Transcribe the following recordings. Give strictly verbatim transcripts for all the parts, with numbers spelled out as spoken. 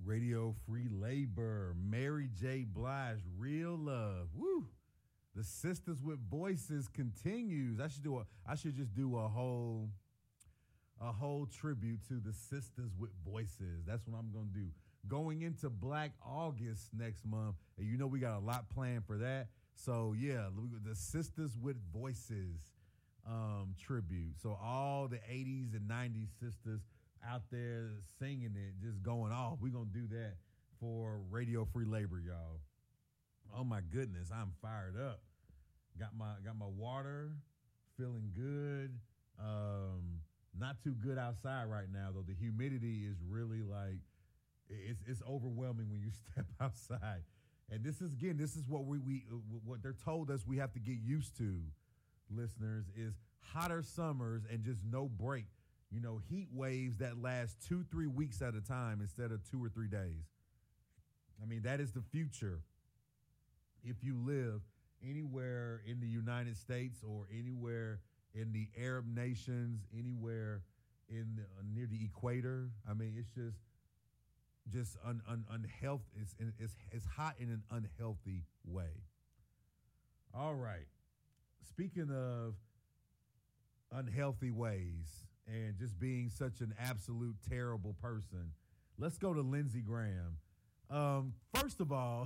Radio Free Labor, Mary J. Blige, Real Love. Woo! The Sisters with Voices continues. I should do a I should just do a whole a whole tribute to the Sisters with Voices. That's what I'm gonna do. Going into Black August next month, and you know we got a lot planned for that. So yeah, the Sisters with Voices um, tribute. So all the eighties and nineties sisters out there singing it, just going off. We're going to do that for Radio Free Labor, y'all. Oh, my goodness. I'm fired up. Got my got my water, feeling good. Um, not too good outside right now, though. The humidity is really like, it's it's overwhelming when you step outside. And this is, again, this is what we, we what they're told us we have to get used to, listeners, is hotter summers and just no break. You know, heat waves that last two, three weeks at a time instead of two or three days. I mean, that is the future. If you live anywhere in the United States or anywhere in the Arab nations, anywhere in the, uh, near the equator, I mean, it's just just un, un, unhealthy. It's, it's, it's hot in an unhealthy way. All right. Speaking of unhealthy ways and just being such an absolute terrible person, let's go to Lindsey Graham. Um, first of all,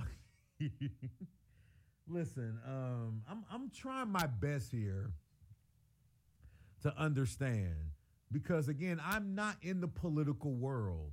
listen, um, I'm I'm trying my best here to understand, because again, I'm not in the political world.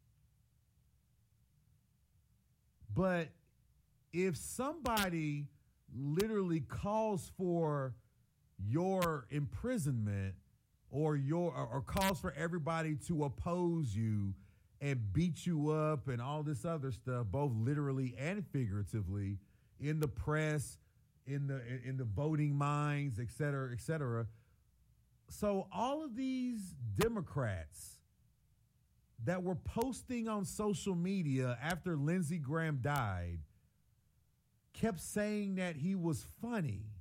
But if somebody literally calls for your imprisonment or your or, or calls for everybody to oppose you and beat you up and all this other stuff, both literally and figuratively, in the press, in the in the voting minds, et cetera, et cetera. So all of these Democrats that were posting on social media after Lindsey Graham died kept saying that he was funny.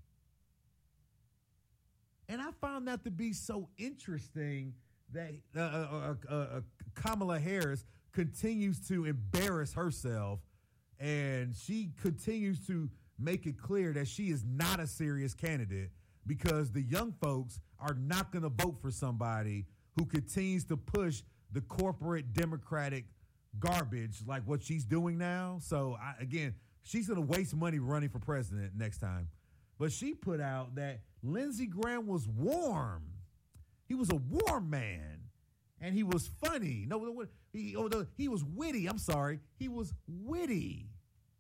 And I found that to be so interesting that uh, uh, uh, uh, Kamala Harris continues to embarrass herself, and she continues to make it clear that she is not a serious candidate, because the young folks are not going to vote for somebody who continues to push the corporate Democratic garbage like what she's doing now. So, I, again, she's going to waste money running for president next time. But she put out that Lindsey Graham was warm. He was a warm man. And he was funny. No, he, oh, no, he was witty. I'm sorry. He was witty.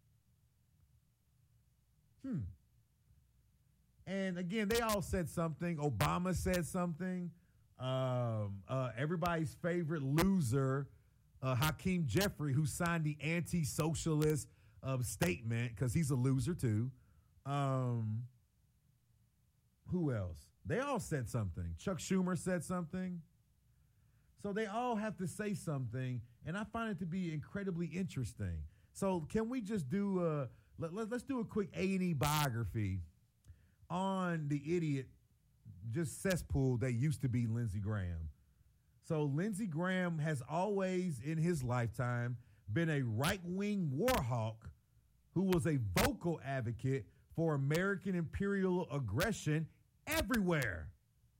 Hmm. And again, they all said something. Obama said something. Um, uh, everybody's favorite loser, uh, Hakeem Jeffrey, who signed the anti-socialist uh, statement, because he's a loser too. Um, who else? They all said something. Chuck Schumer said something. So they all have to say something, and I find it to be incredibly interesting. So can we just do a let, let, let's do a quick A and E biography on the idiot, just cesspool that used to be Lindsey Graham. So Lindsey Graham has always in his lifetime been a right-wing war hawk who was a vocal advocate for American imperial aggression everywhere.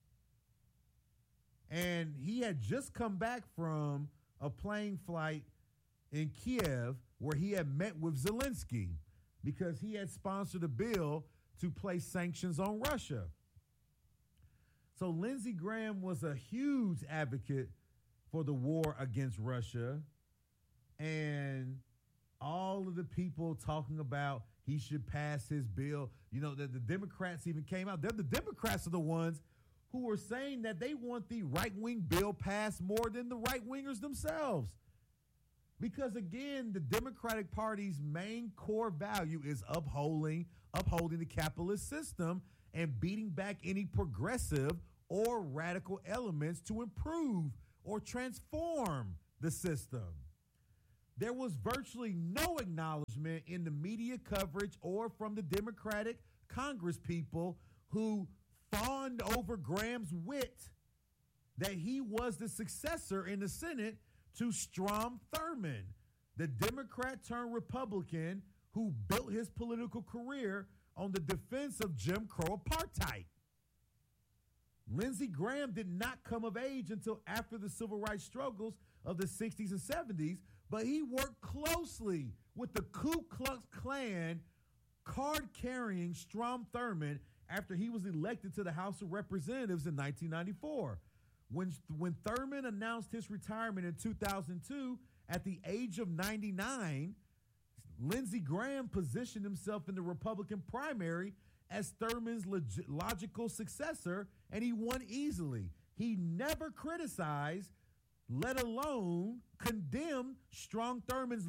And he had just come back from a plane flight in Kiev where he had met with Zelensky because he had sponsored a bill to place sanctions on Russia. So Lindsey Graham was a huge advocate for the war against Russia, and all of the people talking about he should pass his bill. You know, that the Democrats even came out. They're the Democrats are the ones who are saying that they want the right-wing bill passed more than the right-wingers themselves. Because, again, the Democratic Party's main core value is upholding, upholding the capitalist system and beating back any progressive or radical elements to improve or transform the system. There was virtually no acknowledgement in the media coverage or from the Democratic Congress people who fawned over Graham's wit that he was the successor in the Senate to Strom Thurmond, the Democrat turned Republican who built his political career on the defense of Jim Crow apartheid. Lindsey Graham did not come of age until after the civil rights struggles of the sixties and seventies, but he worked closely with the Ku Klux Klan card-carrying Strom Thurmond after he was elected to the House of Representatives in nineteen ninety-four. When, when Thurmond announced his retirement in two thousand two at the age of ninety-nine, Lindsey Graham positioned himself in the Republican primary as Thurmond's log- logical successor, and he won easily. He never criticized, let alone condemned, Strom Thurmond's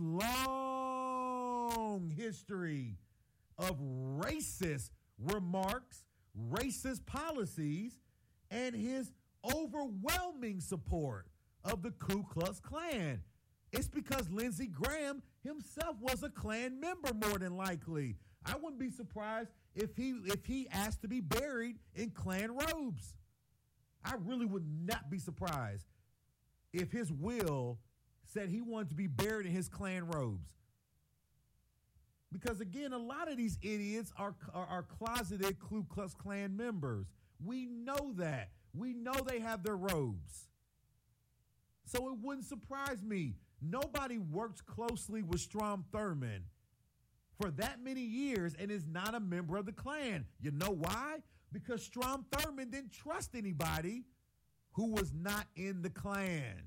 long history of racist remarks, racist policies, and his overwhelming support of the Ku Klux Klan. It's because Lindsey Graham himself was a Klan member, more than likely. I wouldn't be surprised if he if he asked to be buried in Klan robes. I really would not be surprised if his will said he wanted to be buried in his Klan robes. Because, again, a lot of these idiots are, are, are closeted Ku Klux Klan members. We know that. We know they have their robes. So it wouldn't surprise me. Nobody worked closely with Strom Thurmond for that many years and is not a member of the Klan. You know why? Because Strom Thurmond didn't trust anybody who was not in the Klan.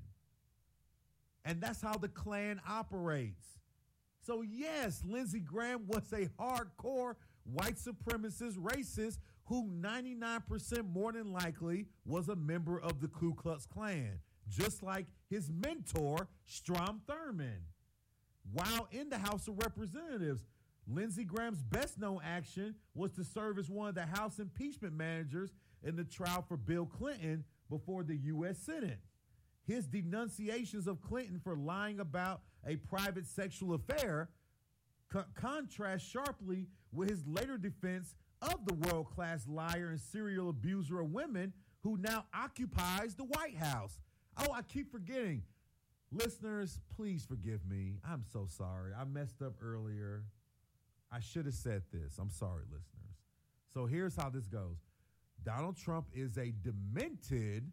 And that's how the Klan operates. So, yes, Lindsey Graham was a hardcore white supremacist racist who ninety-nine percent more than likely was a member of the Ku Klux Klan, just like his mentor, Strom Thurmond. While in the House of Representatives, Lindsey Graham's best-known action was to serve as one of the House impeachment managers in the trial for Bill Clinton before the U S Senate. His denunciations of Clinton for lying about a private sexual affair co- contrast sharply with his later defense of the world-class liar and serial abuser of women who now occupies the White House. Oh, I keep forgetting. Listeners, please forgive me. I'm so sorry. I messed up earlier. I should have said this. I'm sorry, listeners. So here's how this goes. Donald Trump is a demented,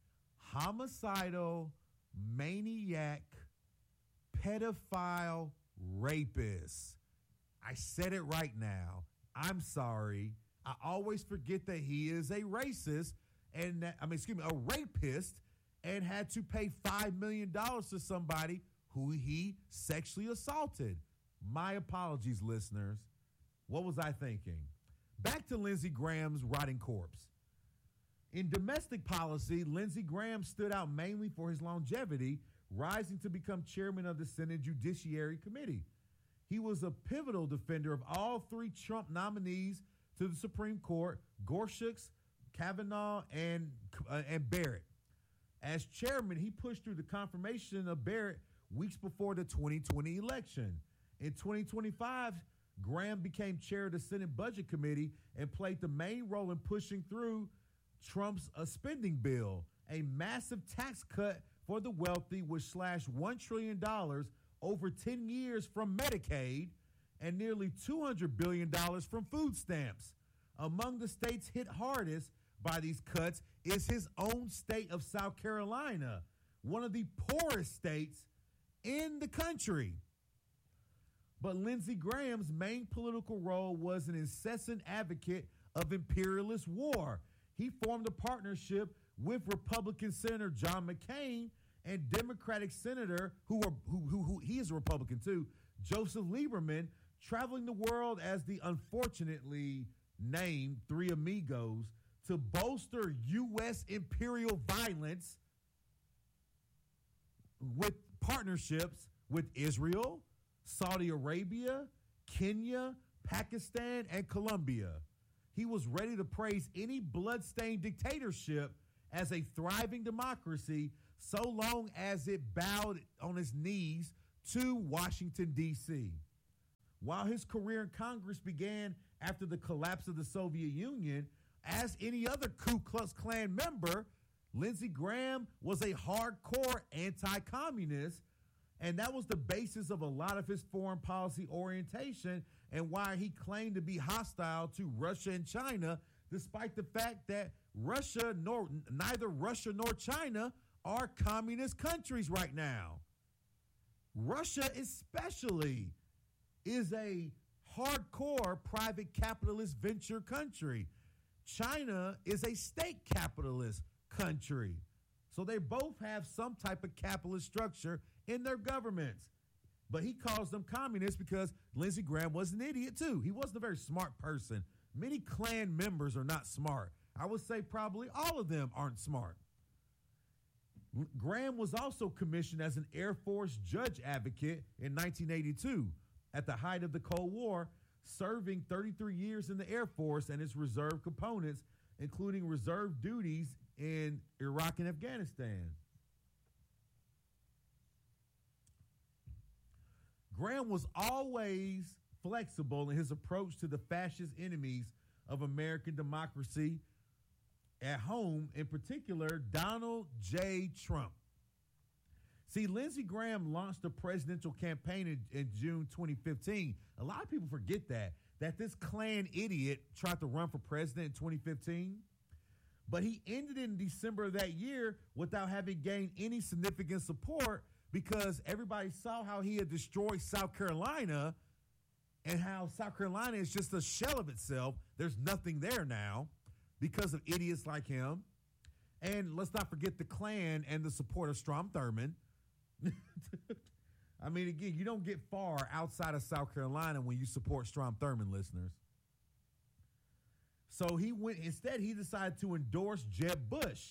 homicidal, maniac, pedophile, rapist. I said it right now. I'm sorry. I always forget that he is a racist and that, I mean, excuse me, a rapist, and had to pay five million dollars to somebody who he sexually assaulted. My apologies, listeners. What was I thinking? Back to Lindsey Graham's rotting corpse. In domestic policy, Lindsey Graham stood out mainly for his longevity, rising to become chairman of the Senate Judiciary Committee. He was a pivotal defender of all three Trump nominees to the Supreme Court, Gorsuch, Kavanaugh, and, uh, and Barrett. As chairman, he pushed through the confirmation of Barrett weeks before the twenty twenty election. In twenty twenty-five, Graham became chair of the Senate Budget Committee and played the main role in pushing through Trump's uh, spending bill, a massive tax cut for the wealthy, which slashed one trillion dollars over ten years from Medicaid and nearly two hundred billion dollars from food stamps. Among the states hit hardest by these cuts is his own state of South Carolina, one of the poorest states in the country. But Lindsey Graham's main political role was an incessant advocate of imperialist war. He formed a partnership with Republican Senator John McCain and Democratic Senator, who are who, who, who he is a Republican too, Joseph Lieberman, traveling the world as the unfortunately named Three Amigos to bolster U S imperial violence with partnerships with Israel, Saudi Arabia, Kenya, Pakistan, and Colombia. He was ready to praise any bloodstained dictatorship as a thriving democracy so long as it bowed on its knees to Washington, D C. While his career in Congress began after the collapse of the Soviet Union, as any other Ku Klux Klan member, Lindsey Graham was a hardcore anti-communist And that was the basis of a lot of his foreign policy orientation and why he claimed to be hostile to Russia and China, despite the fact that Russia, nor neither Russia nor China are communist countries right now. Russia especially is a hardcore private capitalist venture country. China is a state capitalist country. So they both have some type of capitalist structure in their governments. But he calls them communists because Lindsey Graham was an idiot too. He wasn't a very smart person. Many Klan members are not smart. I would say probably all of them aren't smart. Graham was also commissioned as an Air Force judge advocate in nineteen eighty-two at the height of the Cold War, serving thirty-three years in the Air Force and its reserve components, including reserve duties in Iraq and Afghanistan. Graham was always flexible in his approach to the fascist enemies of American democracy at home, in particular, Donald J. Trump. See, Lindsey Graham launched a presidential campaign in, in June twenty fifteen. A lot of people forget that, that this Klan idiot tried to run for president in twenty fifteen, but he ended in December of that year without having gained any significant support because everybody saw how he had destroyed South Carolina and how South Carolina is just a shell of itself. There's nothing there now because of idiots like him. And let's not forget the Klan and the support of Strom Thurmond. I mean, again, you don't get far outside of South Carolina when you support Strom Thurmond, listeners. So he went, instead, he decided to endorse Jeb Bush.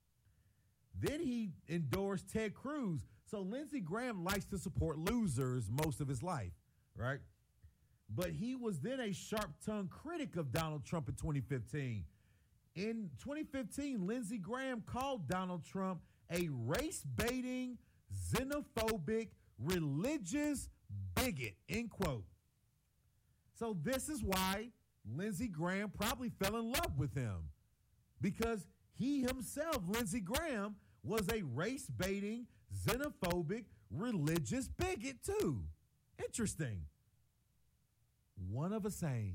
Then he endorsed Ted Cruz. So Lindsey Graham likes to support losers most of his life, right? But he was then a sharp-tongued critic of Donald Trump in twenty fifteen. In twenty fifteen, Lindsey Graham called Donald Trump a race-baiting, xenophobic, religious bigot, end quote. So this is why Lindsey Graham probably fell in love with him, because he himself, Lindsey Graham, was a race-baiting, xenophobic, religious bigot too. Interesting. One of a same.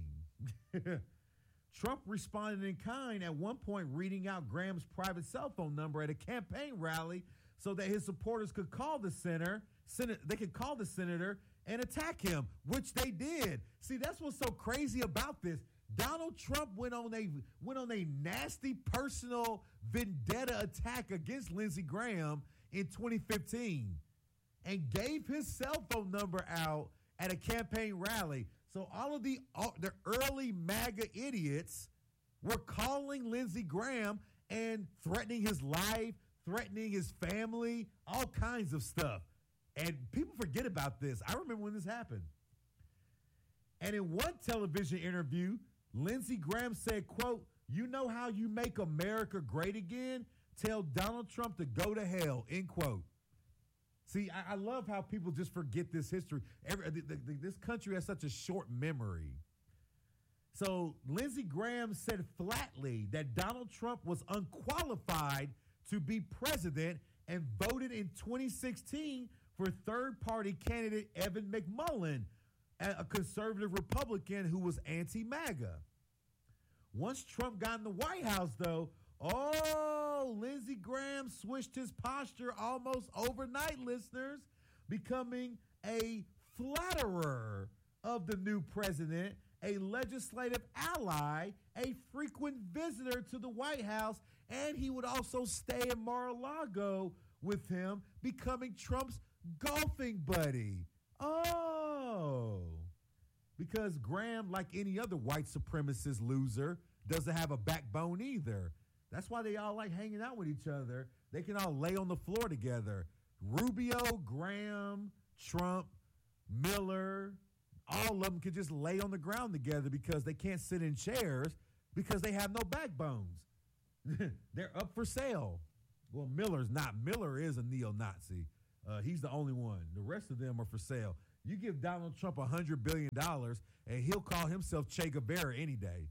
Trump responded in kind, at one point reading out Graham's private cell phone number at a campaign rally so that his supporters could call the senator, Senate, they could call the senator and attack him, which they did. See, that's what's so crazy about this. Donald Trump went on a went on a nasty personal vendetta attack against Lindsey Graham in twenty fifteen and gave his cell phone number out at a campaign rally. So all of the, all, the early MAGA idiots were calling Lindsey Graham and threatening his life, threatening his family, all kinds of stuff. And people forget about this. I remember when this happened. And in one television interview, Lindsey Graham said, quote, "You know how you make America great again? Tell Donald Trump to go to hell," end quote. See, I, I love how people just forget this history. Every, the, the, this country has such a short memory. So Lindsey Graham said flatly that Donald Trump was unqualified to be president and voted in twenty sixteen for third-party candidate Evan McMullin, a conservative Republican who was anti-MAGA. Once Trump got in the White House, though, oh, Lindsey Graham switched his posture almost overnight, listeners, becoming a flatterer of the new president, a legislative ally, a frequent visitor to the White House, and he would also stay in Mar-a-Lago with him, becoming Trump's golfing buddy. Oh, because Graham, like any other white supremacist loser, doesn't have a backbone either. That's why they all like hanging out with each other. They can all lay on the floor together. Rubio, Graham, Trump, Miller, all of them could just lay on the ground together because they can't sit in chairs because they have no backbones. They're up for sale. Well, Miller's not. Miller is a neo-Nazi. Uh, he's the only one. The rest of them are for sale. You give Donald Trump one hundred billion dollars and he'll call himself Che Guevara any day.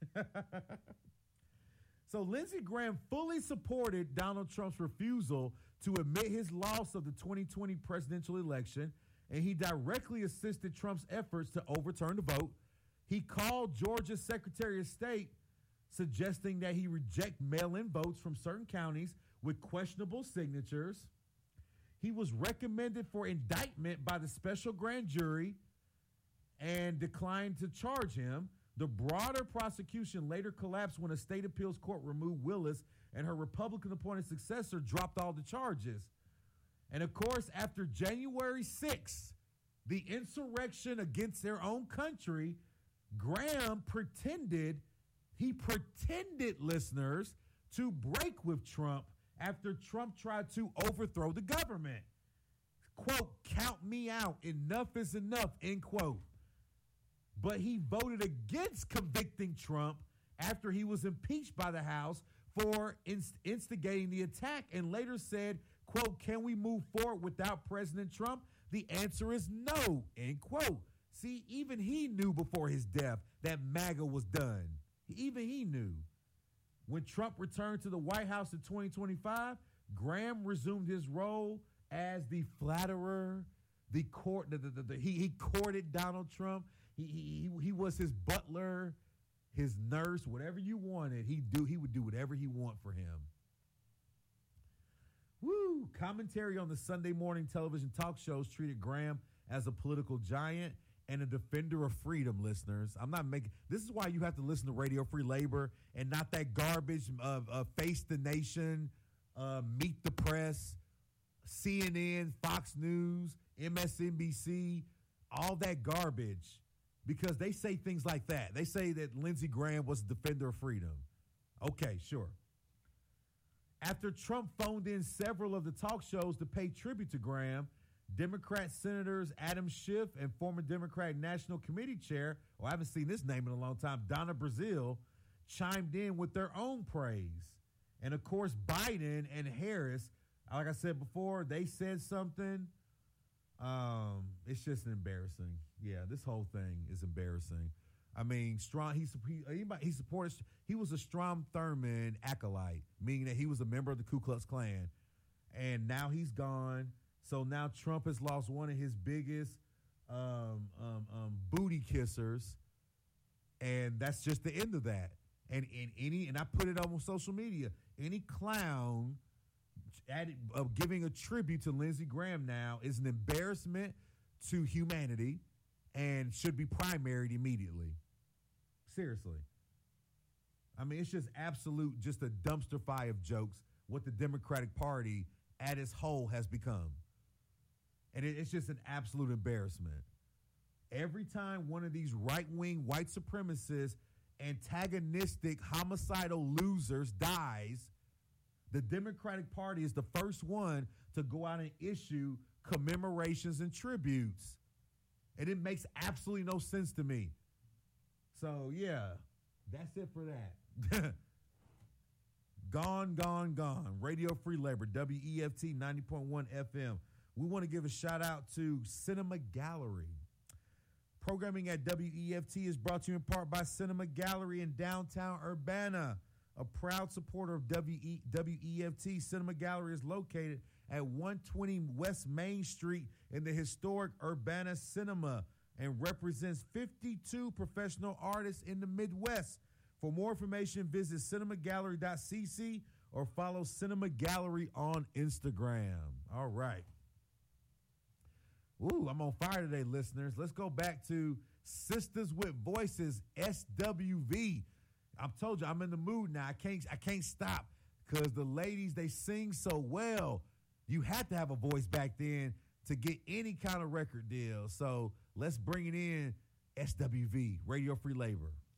So Lindsey Graham fully supported Donald Trump's refusal to admit his loss of the twenty twenty presidential election, and he directly assisted Trump's efforts to overturn the vote. He called Georgia's Secretary of State, suggesting that he reject mail-in votes from certain counties with questionable signatures. He was recommended for indictment by the special grand jury and declined to charge him. The broader prosecution later collapsed when a state appeals court removed Willis, and her Republican-appointed successor dropped all the charges. And of course, after January sixth, the insurrection against their own country, Graham pretended, he pretended, listeners, to break with Trump after Trump tried to overthrow the government. Quote, count me out, enough is enough, end quote. But he voted against convicting Trump after he was impeached by the House for inst- instigating the attack, and later said, quote, can we move forward without President Trump? The answer is no, end quote. See, even he knew before his death that MAGA was done. Even he knew. When Trump returned to the White House in twenty twenty-five, Graham resumed his role as the flatterer, the court. The, the, the, the, he, he courted Donald Trump. He, he, he was his butler, his nurse, whatever you wanted. He do he would do whatever he want for him. Woo! Commentary on the Sunday morning television talk shows treated Graham as a political giant and a defender of freedom, listeners. I'm not making, this is why you have to listen to Radio Free Labor and not that garbage of uh, Face the Nation, uh, Meet the Press, C N N, Fox News, M S N B C, all that garbage, because they say things like that. They say that Lindsey Graham was a defender of freedom. Okay, sure. After Trump phoned in several of the talk shows to pay tribute to Graham, Democrat Senators Adam Schiff and former Democratic National Committee Chair, oh, I haven't seen this name in a long time, Donna Brazile, chimed in with their own praise. And of course, Biden and Harris, like I said before, they said something. Um, it's just embarrassing. Yeah, this whole thing is embarrassing. I mean, Strom, he, he, anybody, he supported, he was a Strom Thurmond acolyte, meaning that he was a member of the Ku Klux Klan. And now he's gone. So now Trump has lost one of his biggest um, um, um, booty kissers, and that's just the end of that. And in any, and I put it on social media, any clown added, of giving a tribute to Lindsey Graham now is an embarrassment to humanity and should be primaried immediately. Seriously. I mean, it's just absolute, just a dumpster fire of jokes what the Democratic Party at its whole has become. And it, it's just an absolute embarrassment. Every time one of these right-wing white supremacists, antagonistic, homicidal losers dies, the Democratic Party is the first one to go out and issue commemorations and tributes. And it makes absolutely no sense to me. So, yeah, that's it for that. Gone, gone, gone. Radio Free Labor, W E F T ninety point one F M. We want to give a shout out to Cinema Gallery. Programming at W E F T is brought to you in part by Cinema Gallery in downtown Urbana. A proud supporter of W E F T, Cinema Gallery is located at one twenty West Main Street in the historic Urbana Cinema and represents fifty-two professional artists in the Midwest. For more information, visit cinema gallery dot c c or follow Cinema Gallery on Instagram. All right. Ooh, I'm on fire today, listeners. Let's go back to Sisters with Voices, S W V. I've told you, I'm in the mood now. I can't, I can't stop because the ladies, they sing so well. You had to have a voice back then to get any kind of record deal. So let's bring it in, S W V, Radio Free Labor.